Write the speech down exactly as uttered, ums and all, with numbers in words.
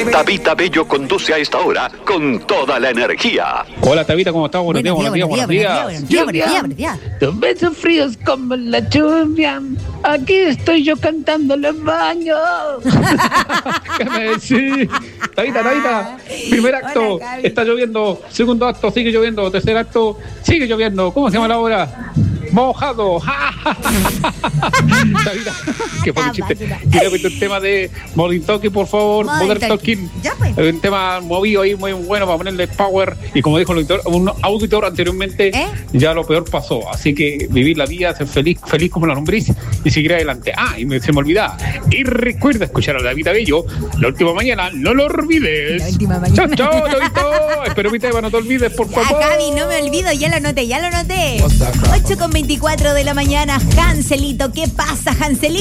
Tabita Bello conduce a esta hora con toda la energía. Hola Tabita, ¿cómo estás? Buenos días, buenos días, buenos días. Buenos días, buenos días, buenos días. Tus besos fríos como la lluvia. Aquí estoy yo cantando en los baños. ¿Qué me decís? Tabita, Tabita, primer acto, Hola, Gaby. está lloviendo. Segundo acto, sigue lloviendo. Tercer acto, sigue lloviendo. ¿Cómo se llama la obra? Mojado. Tabita, qué buen chiste. Quiero meter un tema de Modern Talking, por favor. Modern Modern Talking. Talking. Ya, pues. Un tema movido ahí, muy bueno para ponerle power. Y como dijo el auditor, un auditor anteriormente, ¿Eh? ya lo peor pasó. Así que vivir la vida, ser feliz, feliz como la lombriz y seguir adelante. Ah, y me, se me olvidaba. Y recuerda escuchar a David Bello la última mañana. No lo olvides. La última mañana. Chao, chao, Tabito. Espero mi tema, no te olvides, por Ya, favor. Gaby, no me olvido, ya lo anoté, ya lo anoté. ocho con veinticuatro de la mañana, Hanselito, ¿qué pasa, Hanselito?